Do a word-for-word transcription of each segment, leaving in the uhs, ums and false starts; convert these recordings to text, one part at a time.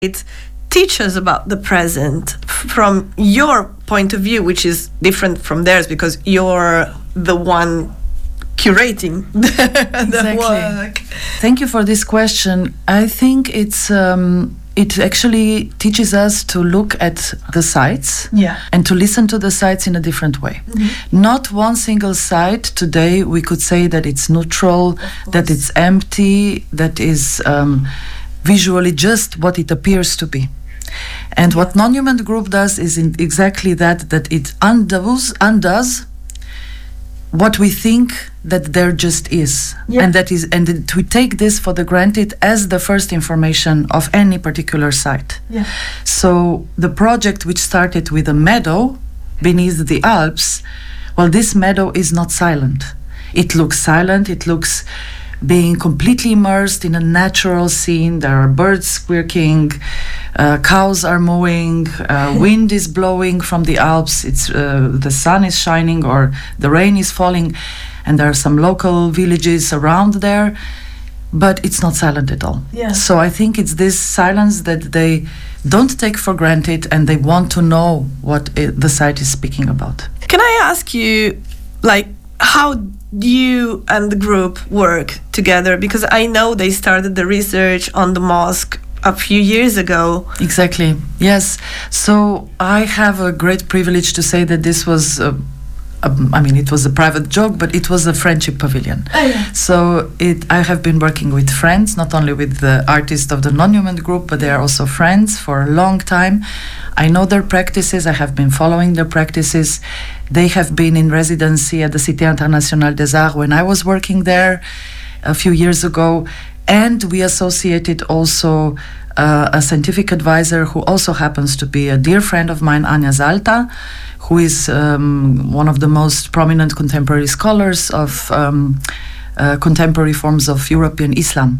teach us about the present from your point of view, which is different from theirs because you're the one curating the exactly. work. Thank you for this question. I think it's um, it actually teaches us to look at the sites yeah. and to listen to the sites in a different way. Mm-hmm. Not one single site today we could say that it's neutral, that it's empty, that is um, visually just what it appears to be. And yeah. what Non-Human Group does is in exactly that, that it undoes, undoes what we think that there just is. Yeah. And that is, and that we take this for the granted as the first information of any particular site. Yeah. So the project, which started with a meadow beneath the Alps, well, this meadow is not silent. It looks silent, it looks being completely immersed in a natural scene. There are birds squeaking, uh, cows are mooing, uh, wind is blowing from the Alps, it's, uh, the sun is shining or the rain is falling, and there are some local villages around there, but it's not silent at all. Yeah. So I think it's this silence that they don't take for granted, and they want to know what it, the site is speaking about. Can I ask you, like, how you and the group work together? Because I know they started the research on the mosque a few years ago. Exactly, yes. So I have a great privilege to say that this was, a, a, I mean, it was a private joke, but it was a friendship pavilion. Oh, yeah. So it, I have been working with friends, not only with the artists of the Non-Human Group, but they are also friends for a long time. I know their practices, I have been following their practices. They have been in residency at the Cité Internationale des Arts when I was working there a few years ago. And we associated also uh, a scientific advisor who also happens to be a dear friend of mine, Anja Zalta, who is um, one of the most prominent contemporary scholars of um, uh, contemporary forms of European Islam.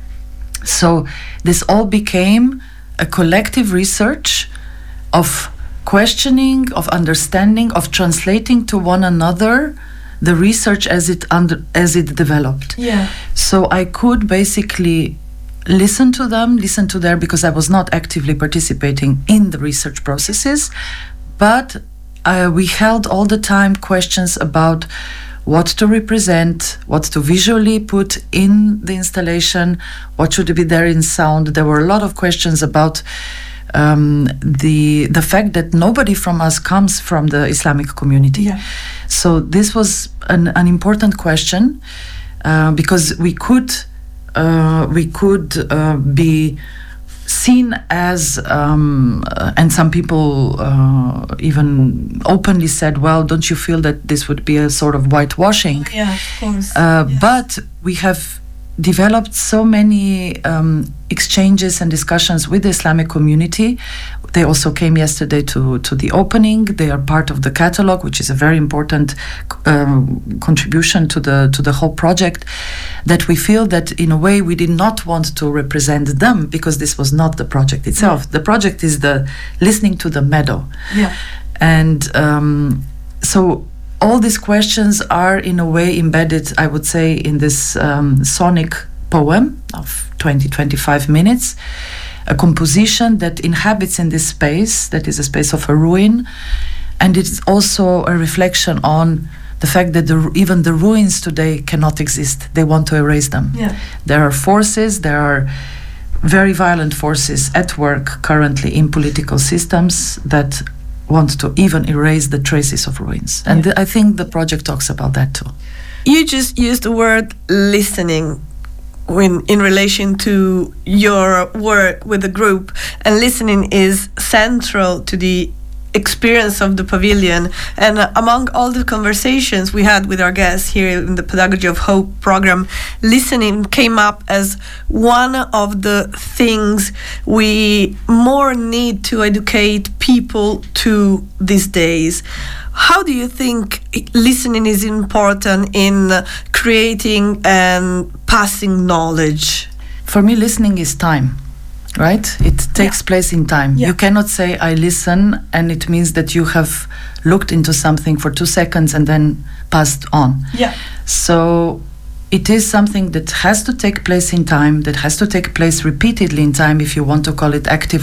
So this all became a collective research of questioning, of understanding, of translating to one another the research as it under, as it developed. Yeah. So I could basically listen to them, listen to their, because I was not actively participating in the research processes, but uh, we held all the time questions about what to represent, what to visually put in the installation, what should be there in sound. There were a lot of questions about Um, the the fact that nobody from us comes from the Islamic community. Yeah. So this was an, an important question uh, because we could uh, we could uh, be seen as um, uh, and some people uh, even openly said, well, don't you feel that this would be a sort of whitewashing? Yeah, of course. Uh, yes. But we have developed so many um, exchanges and discussions with the Islamic community. They also came yesterday to, to the opening. They are part of the catalog, which is a very important um, contribution to the to the whole project, that we feel that in a way we did not want to represent them because this was not the project itself. Yeah. The project is the listening to the meadow. Yeah. And um, so all these questions are in a way embedded, I would say, in this um, sonic poem of twenty to twenty-five minutes, a composition that inhabits in this space, that is a space of a ruin, and it's also a reflection on the fact that the, even the ruins today cannot exist. They want to erase them. Yeah. There are forces, there are very violent forces at work currently in political systems that want to even erase the traces of ruins. And Yeah. th- I think the project talks about that too. You just used the word listening when in relation to your work with the group, and listening is central to the experience of the pavilion. And uh, among all the conversations we had with our guests here in the Pedagogy of Hope program, listening came up as one of the things we more need to educate people to these days. How do you think listening is important in creating and passing knowledge? For me, listening is time, right? It takes Yeah. place in time. Yeah. You cannot say, I listen, and it means that you have looked into something for two seconds and then passed on. Yeah. So it is something that has to take place in time, that has to take place repeatedly in time if you want to call it active